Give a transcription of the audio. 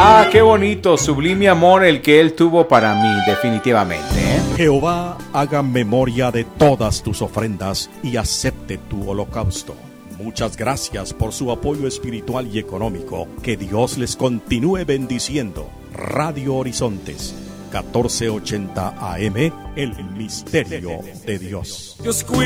Ah, qué bonito, sublime amor el que Él tuvo para mí, definitivamente, ¿eh? Jehová haga memoria de todas tus ofrendas y acepte tu holocausto. Muchas gracias por su apoyo espiritual y económico. Que Dios les continúe bendiciendo. Radio Horizontes, 1480 AM, el misterio de Dios.